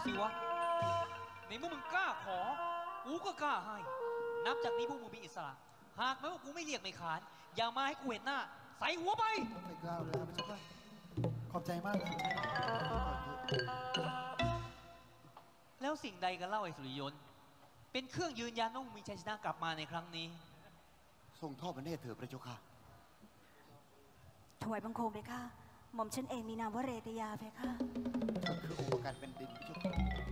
สิวะในเมื่อมึงกล้าขอกูก็กล้าให้นับจากนี้พวกมึงมีอิสระหากแม้ว่ากูไม่เรียกไม่ขานอย่ามาให้กูเห็นหน้าใส่หัวไปไม่กล้าเลยพระเจ้าค่ะขอบใจมากนะแล้วสิ่งใดกันเล่าไอ้สุริยนต์เป็นเครื่องยืนยันว่ามึงมีชัยชนะกลับมาในครั้งนี้ทรงทอดพระเนตรเถิดพระเจ้าค่ะถวายบังคมเพคะหม่อมฉันเองมีนามว่าเรตยาเพคะคือองค์การเป็นดินพระเจ้าค่ะ